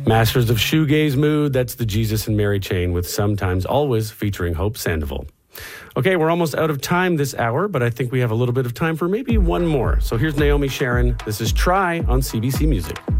Masters of Shoegaze Mood, that's the Jesus and Mary chain with Sometimes Always featuring Hope Sandoval. Okay, we're almost out of time this hour, but I think we have a little bit of time for maybe one more. So here's Naomi Sharon. This is Try on CBC Music.